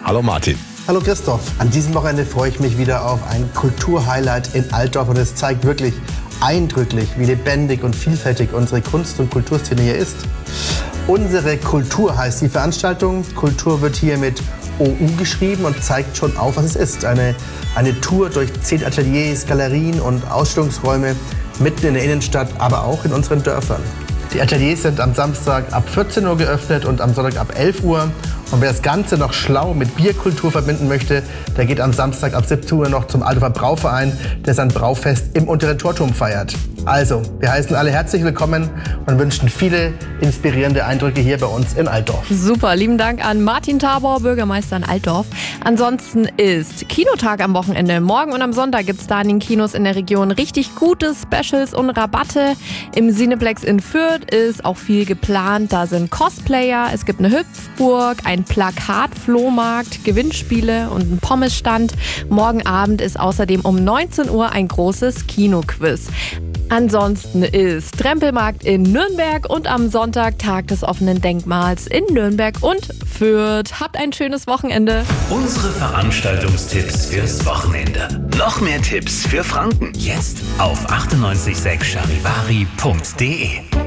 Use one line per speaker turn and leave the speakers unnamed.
Hallo Martin.
Hallo Christoph. An diesem Wochenende freue ich mich wieder auf ein Kulturhighlight in Altdorf und es zeigt wirklich eindrücklich, wie lebendig und vielfältig unsere Kunst- und Kulturszene hier ist. Unsere Kultur heißt die Veranstaltung. Kultur wird hier mit OU geschrieben und zeigt schon auf, was es ist. Eine Tour durch 10 Ateliers, Galerien und Ausstellungsräume mitten in der Innenstadt, aber auch in unseren Dörfern. Die Ateliers sind am Samstag ab 14 Uhr geöffnet und am Sonntag ab 11 Uhr. Und wer das Ganze noch schlau mit Bierkultur verbinden möchte, der geht am Samstag ab 17 Uhr noch zum Altdorfer Brauverein, der sein Braufest im Unteren Torturm feiert. Also, wir heißen alle herzlich willkommen und wünschen viele inspirierende Eindrücke hier bei uns in Altdorf.
Super, lieben Dank an Martin Tabor, Bürgermeister in Altdorf. Ansonsten ist Kinotag am Wochenende. Morgen und am Sonntag gibt es da in den Kinos in der Region richtig gute Specials und Rabatte. Im Cineplex in Fürth ist auch viel geplant. Da sind Cosplayer, es gibt eine Hüpfburg, ein Plakat-Flohmarkt, Gewinnspiele und ein Pommesstand. Morgen Abend ist außerdem um 19 Uhr ein großes Kinoquiz. Ansonsten ist Trempelmarkt in Nürnberg und am Sonntag Tag des offenen Denkmals in Nürnberg und Fürth. Habt ein schönes Wochenende.
Unsere Veranstaltungstipps fürs Wochenende. Noch mehr Tipps für Franken. Jetzt auf 986charivari.de.